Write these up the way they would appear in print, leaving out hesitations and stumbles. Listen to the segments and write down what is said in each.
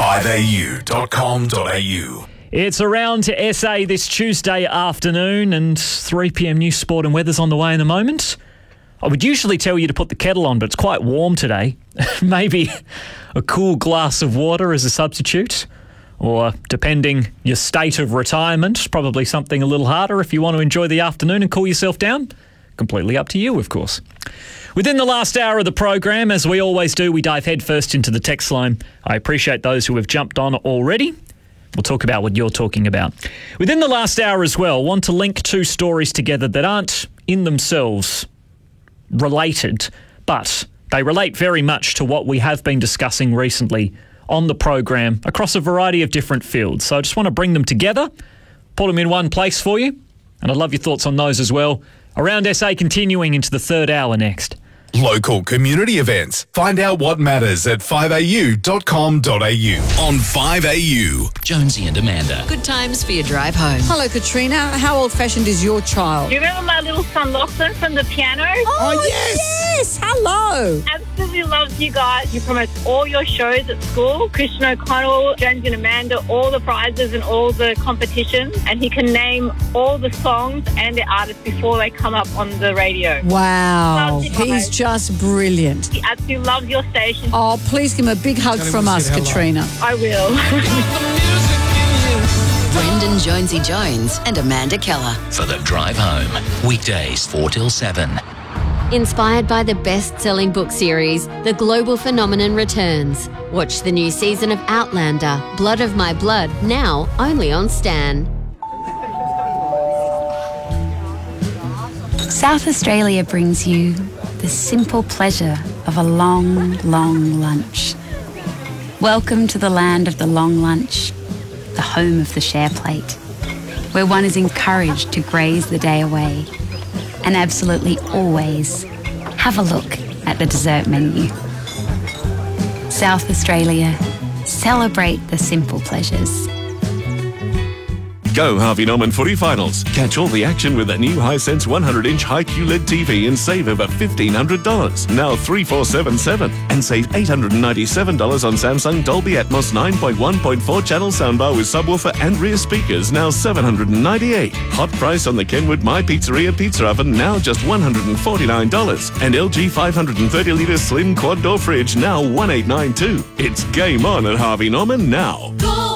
5au.com.au. It's around to SA this Tuesday afternoon, and 3 p.m. news, sport and weather's on the way in a moment. I would usually tell you to put the kettle on, but it's quite warm today. Maybe a cool glass of water as a substitute, or depending your state of retirement, probably something a little harder if you want to enjoy the afternoon and cool yourself down. Completely up to you, of course. Within the last hour of the program, as we always do, we dive headfirst into the text line. I appreciate those who have jumped on already. We'll talk about what you're talking about. Within the last hour as well, want to link two stories together that aren't in themselves related, but they relate very much to what we have been discussing recently on the program across a variety of different fields. So I just want to bring them together, put them in one place for you, and I'd love your thoughts on those as well. Around SA continuing into the third hour next. Local community events. Find out what matters at 5au.com.au. On 5au. Jonesy and Amanda. Good times for your drive home. Hello, Katrina. How old-fashioned is your child? Do you remember my little son Lachlan from the piano? Oh, yes. Hello. Absolutely loves you guys. You promote all your shows at school. Christian O'Connell, Jonesy and Amanda, all the prizes and all the competitions. And he can name all the songs and the artists before they come up on the radio. Wow. Loves you He's guys. just brilliant. He absolutely loves your station. Oh, please give him a big hug from us, Katrina. I will. Brendan Jonesy Jones and Amanda Keller. For the drive home. Weekdays 4 till 7. Inspired by the best-selling book series, The Global Phenomenon returns. Watch the new season of Outlander, Blood of My Blood, now only on Stan. South Australia brings you the simple pleasure of a long, long lunch. Welcome to the land of the long lunch, the home of the share plate, where one is encouraged to graze the day away and absolutely always have a look at the dessert menu. South Australia, celebrate the simple pleasures. Go Harvey Norman Footy Finals. Catch all the action with a new Hisense 100-inch high QLED TV and save over $1,500. Now 3477. And save $897 on Samsung Dolby Atmos 9.1.4 channel soundbar with subwoofer and rear speakers, now $798. Hot price on the Kenwood My Pizzeria pizza oven, now just $149. And LG 530-litre slim quad door fridge, now $1,892. It's game on at Harvey Norman now.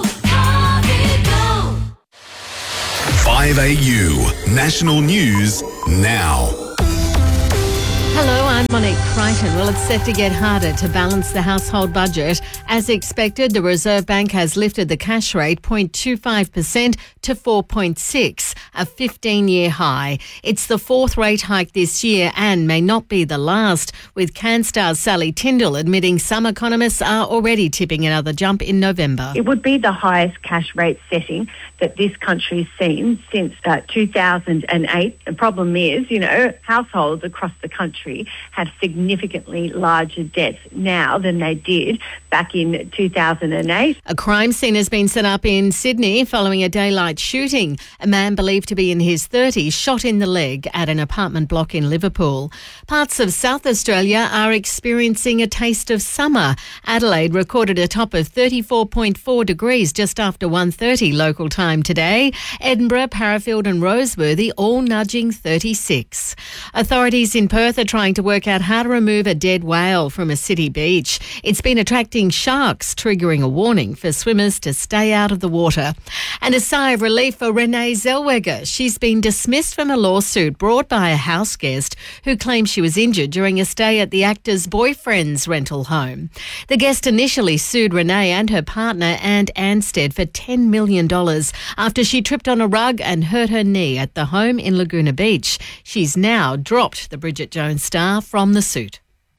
5au. National news now. Hello, I'm Monique Crichton. Well, it's set to get harder to balance the household budget. As expected, the Reserve Bank has lifted the cash rate 0.25% to 4.6%, a 15-year high. It's the fourth rate hike this year and may not be the last, with CanStar's Sally Tyndall admitting some economists are already tipping another jump in November. It would be the highest cash rate setting that this country's seen since 2008. The problem is, households across the country have significantly larger debts now than they did back in 2008. A crime scene has been set up in Sydney following a daylight shooting. A man believed to be in his 30s shot in the leg at an apartment block in Liverpool. Parts of South Australia are experiencing a taste of summer. Adelaide recorded a top of 34.4 degrees just after 1:30 local time today. Edinburgh, Parafield and Roseworthy all nudging 36. Authorities in Perth are trying to work out how to remove a dead whale from a city beach. It's been attracting sharks, triggering a warning for swimmers to stay out of the water. And a sigh of relief for Renee Zellweger. She's been dismissed from a lawsuit brought by a house guest who claims she was injured during a stay at the actor's boyfriend's rental home. The guest initially sued Renee and her partner, Anne Anstead, for $10 million after she tripped on a rug and hurt her knee at the home in Laguna Beach. She's now dropped the Bridget Jones star from the suit.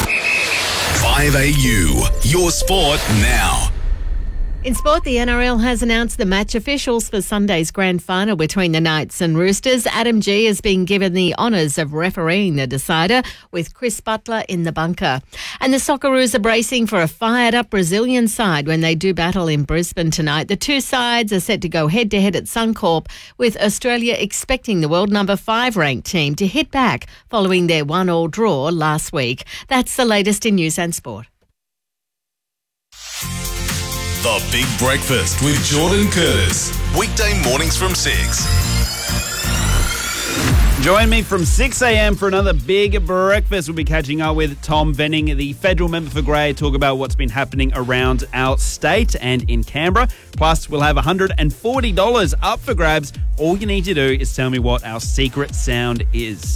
5au. Your sport now. In sport, the NRL has announced the match officials for Sunday's grand final between the Knights and Roosters. Adam G has been given the honours of refereeing the decider, with Chris Butler in the bunker. And the Socceroos are bracing for a fired-up Brazilian side when they do battle in Brisbane tonight. The two sides are set to go head-to-head at Suncorp, with Australia expecting the world number 5 ranked team to hit back following their 1-1 draw last week. That's the latest in news and sport. The Big Breakfast with Jordan Curtis. Weekday mornings from 6. Join me from 6 a.m. for another Big Breakfast. We'll be catching up with Tom Venning, the federal member for Grey, talk about what's been happening around our state and in Canberra. Plus, we'll have $140 up for grabs. All you need to do is tell me what our secret sound is.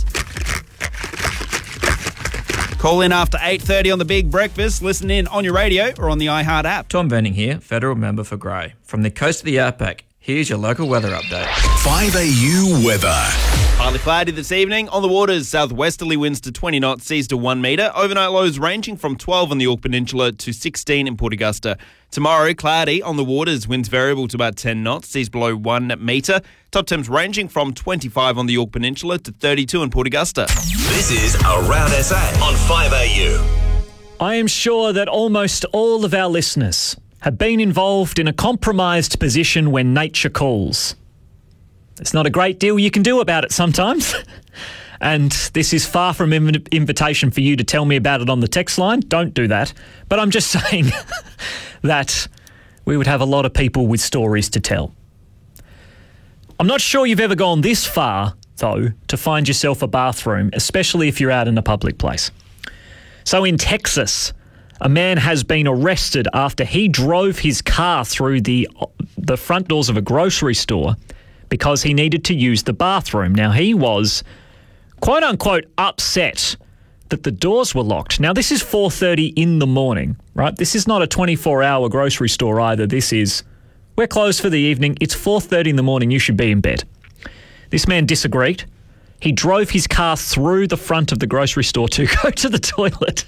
Call in after 8:30 on The Big Breakfast. Listen in on your radio or on the iHeart app. Tom Venning here, federal member for Grey. From the coast of the outback, here's your local weather update. 5AU weather. Partly cloudy this evening. On the waters, southwesterly winds to 20 knots, seas to 1 metre. Overnight lows ranging from 12 on the Yorke Peninsula to 16 in Port Augusta. Tomorrow, cloudy. On the waters, winds variable to about 10 knots, seas below 1 metre. Top temps ranging from 25 on the Yorke Peninsula to 32 in Port Augusta. This is Around SA on 5AU. I am sure that almost all of our listeners have been involved in a compromised position when nature calls. There's not a great deal you can do about it sometimes. And this is far from an invitation for you to tell me about it on the text line. Don't do that. But I'm just saying that we would have a lot of people with stories to tell. I'm not sure you've ever gone this far, though, to find yourself a bathroom, especially if you're out in a public place. So in Texas, a man has been arrested after he drove his car through the front doors of a grocery store because he needed to use the bathroom. Now, he was, quote unquote, upset that the doors were locked. Now, this is 4:30 in the morning, right? This is not a 24-hour grocery store either. This is, we're closed for the evening. It's 4:30 in the morning. You should be in bed. This man disagreed. He drove his car through the front of the grocery store to go to the toilet.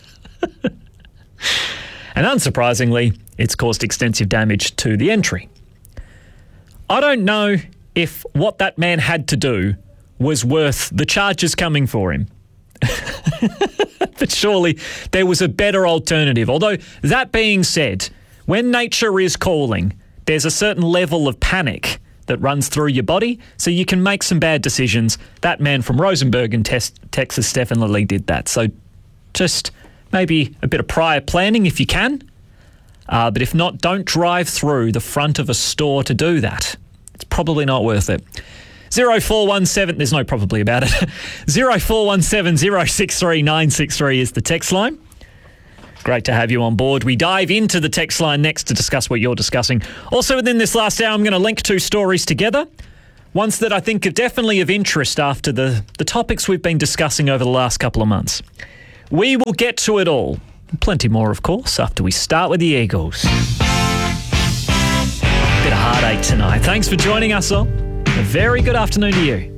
And unsurprisingly, it's caused extensive damage to the entry. I don't know if what that man had to do was worth the charges coming for him. But surely there was a better alternative. Although, that being said, when nature is calling, there's a certain level of panic that runs through your body, so you can make some bad decisions. That man from Rosenberg in Texas definitely did that. So just maybe a bit of prior planning if you can. But if not, don't drive through the front of a store to do that. It's probably not worth it. 0417, there's no probably about it. 0417 063 963 is the text line. Great to have you on board. We dive into the text line next to discuss what you're discussing. Also within this last hour, I'm going to link two stories together. Ones that I think are definitely of interest after the topics we've been discussing over the last couple of months. We will get to it all. Plenty more, of course, after we start with the Eagles. Bit of heartache tonight. Thanks for joining us all. A very good afternoon to you.